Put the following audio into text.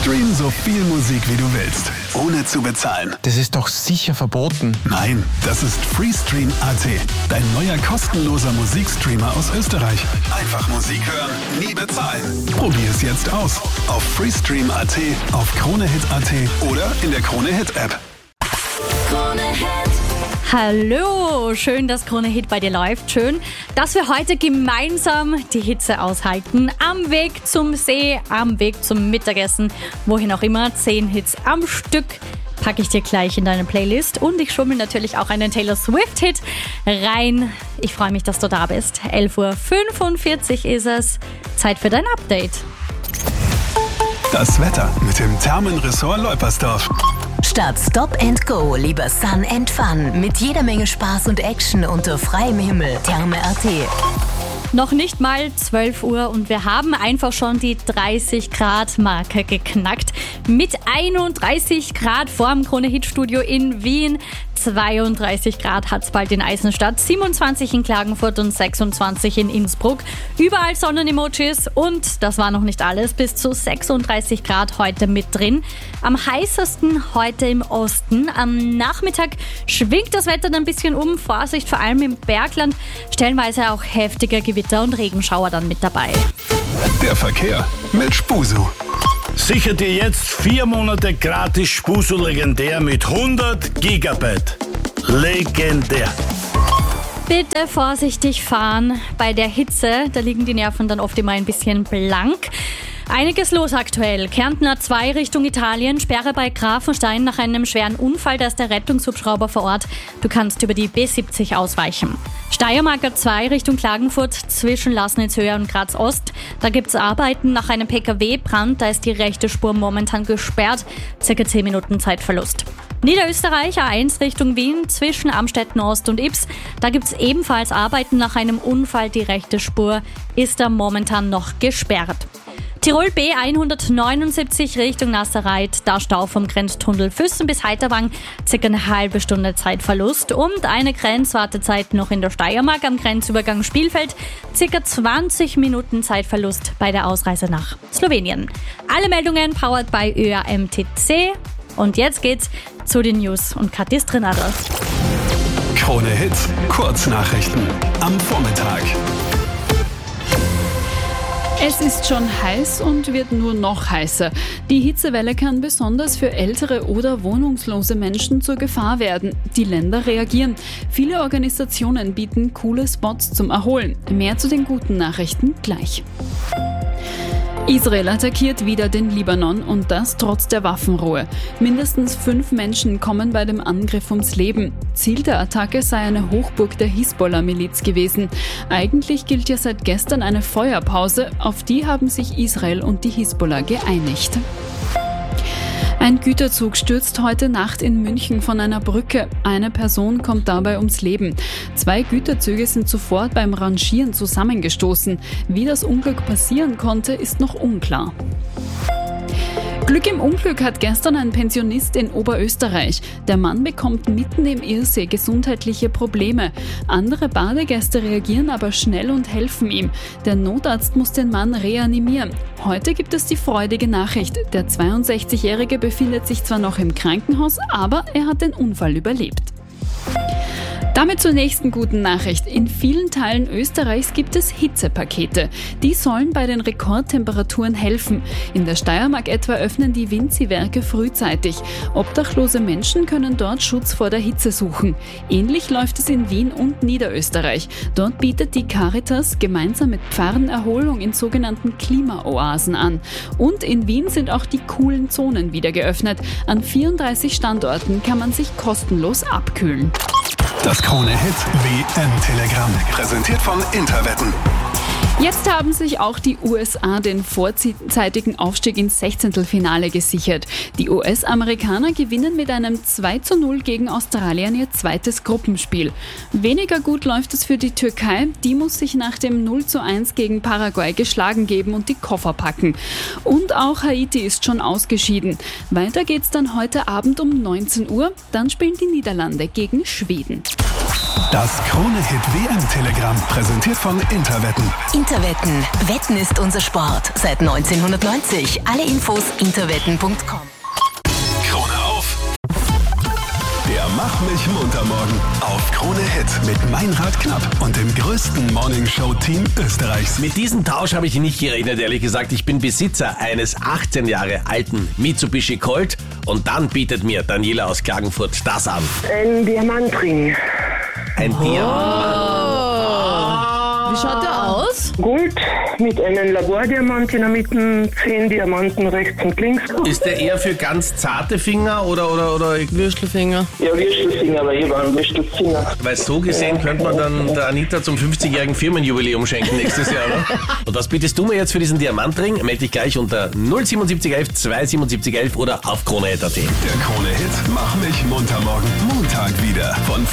Stream so viel Musik wie du willst, ohne zu bezahlen. Das ist doch sicher verboten. Nein, das ist Freestream.at, dein neuer kostenloser Musikstreamer aus Österreich. Einfach Musik hören, nie bezahlen. Probier es jetzt aus. Auf Freestream.at, auf KroneHit.at oder in der KroneHit-App. Hallo, schön, dass KroneHit bei dir läuft. Schön, dass wir heute gemeinsam die Hitze aushalten. Am Weg zum See, am Weg zum Mittagessen, wohin auch immer. 10 Hits am Stück packe ich dir gleich in deine Playlist. Und ich schummel natürlich auch einen Taylor Swift-Hit rein. Ich freue mich, dass du da bist. 11:45 Uhr ist es. Zeit für dein Update. Das Wetter mit dem Thermenressort Leupersdorf. Statt Stop and Go lieber Sun and Fun mit jeder Menge Spaß und Action unter freiem Himmel. Therme.at. Noch nicht mal 12 Uhr und wir haben einfach schon die 30 Grad Marke geknackt. Mit 31 Grad vorm KroneHit-Studio in Wien. 32 Grad hat es bald in Eisenstadt, 27 in Klagenfurt und 26 in Innsbruck. Überall Sonnenemojis und das war noch nicht alles, bis zu 36 Grad heute mit drin. Am heißesten heute im Osten. Am Nachmittag schwingt das Wetter dann ein bisschen um. Vorsicht, vor allem im Bergland. Stellenweise auch heftige Gewitter und Regenschauer dann mit dabei. Der Verkehr mit Spusu. Sicher dir jetzt 4 Monate gratis Spusu legendär mit 100 Gigabyte. Legendär. Bitte vorsichtig fahren. Bei der Hitze, da liegen die Nerven dann oft immer ein bisschen blank. Einiges los aktuell. Kärnten A2 Richtung Italien, Sperre bei Grafenstein nach einem schweren Unfall, da ist der Rettungshubschrauber vor Ort. Du kannst über die B70 ausweichen. Steiermark A2 Richtung Klagenfurt zwischen Laßnitzhöhe und Graz Ost. Da gibt's Arbeiten nach einem PKW-Brand, da ist die rechte Spur momentan gesperrt. Circa 10 Minuten Zeitverlust. Niederösterreich A1 Richtung Wien zwischen Amstetten Ost und Ips. Da gibt's ebenfalls Arbeiten nach einem Unfall. Die rechte Spur ist da momentan noch gesperrt. Tirol B179 Richtung Nasserreit, da Stau vom Grenztunnel Füssen bis Heiterwang, circa eine halbe Stunde Zeitverlust und eine Grenzwartezeit noch in der Steiermark am Grenzübergang Spielfeld, circa 20 Minuten Zeitverlust bei der Ausreise nach Slowenien. Alle Meldungen powered by ÖAMTC und jetzt geht's zu den News und Kathi Strinadl. KroneHit, Kurznachrichten am Vormittag. Es ist schon heiß und wird nur noch heißer. Die Hitzewelle kann besonders für ältere oder wohnungslose Menschen zur Gefahr werden. Die Länder reagieren. Viele Organisationen bieten coole Spots zum Erholen. Mehr zu den guten Nachrichten gleich. Israel attackiert wieder den Libanon und das trotz der Waffenruhe. Mindestens 5 Menschen kommen bei dem Angriff ums Leben. Ziel der Attacke sei eine Hochburg der Hisbollah-Miliz gewesen. Eigentlich gilt ja seit gestern eine Feuerpause, auf die haben sich Israel und die Hisbollah geeinigt. Ein Güterzug stürzt heute Nacht in München von einer Brücke. Eine Person kommt dabei ums Leben. 2 Güterzüge sind sofort beim Rangieren zusammengestoßen. Wie das Unglück passieren konnte, ist noch unklar. Glück im Unglück hat gestern ein Pensionist in Oberösterreich. Der Mann bekommt mitten im Irsee gesundheitliche Probleme. Andere Badegäste reagieren aber schnell und helfen ihm. Der Notarzt muss den Mann reanimieren. Heute gibt es die freudige Nachricht. Der 62-Jährige befindet sich zwar noch im Krankenhaus, aber er hat den Unfall überlebt. Damit zur nächsten guten Nachricht. In vielen Teilen Österreichs gibt es Hitzepakete. Die sollen bei den Rekordtemperaturen helfen. In der Steiermark etwa öffnen die Vinzi-Werke frühzeitig. Obdachlose Menschen können dort Schutz vor der Hitze suchen. Ähnlich läuft es in Wien und Niederösterreich. Dort bietet die Caritas gemeinsam mit Pfarren Erholung in sogenannten Klimaoasen an. Und in Wien sind auch die coolen Zonen wieder geöffnet. An 34 Standorten kann man sich kostenlos abkühlen. Das KroneHit WM-Telegramm, präsentiert von Interwetten. Jetzt haben sich auch die USA den vorzeitigen Aufstieg ins 16. gesichert. Die US-Amerikaner gewinnen mit einem 2:0 gegen Australien ihr zweites Gruppenspiel. Weniger gut läuft es für die Türkei. Die muss sich nach dem 0:1 gegen Paraguay geschlagen geben und die Koffer packen. Und auch Haiti ist schon ausgeschieden. Weiter geht's dann heute Abend um 19 Uhr. Dann spielen die Niederlande gegen Schweden. Das KroneHit WM-Telegramm, präsentiert von Interwetten. Interwetten. Wetten ist unser Sport. Seit 1990. Alle Infos interwetten.com. Krone auf. Der Mach mich munter morgen auf Krone Hit mit Meinrad Knapp und dem größten Morningshow-Team Österreichs. Mit diesem Tausch habe ich nicht gerechnet, ehrlich gesagt. Ich bin Besitzer eines 18 Jahre alten Mitsubishi Colt und dann bietet mir Daniela aus Klagenfurt das an. Ein Diamantring. Ein Diamant. Wie schaut der aus? Gold mit einem Labordiamant in der Mitte, 10 Diamanten rechts und links. Ist der eher für ganz zarte Finger oder Würstelfinger. Ja, Würstelfinger, aber ich war ein Würstelfinger. weil so gesehen könnte man dann der Anita zum 50-jährigen Firmenjubiläum schenken nächstes Jahr, oder? Und was bietest du mir jetzt für diesen Diamantring? Melde dich gleich unter 07711 27711 oder auf kronehit.at. Der Krone Hit Mach mich munter morgen Montag wieder von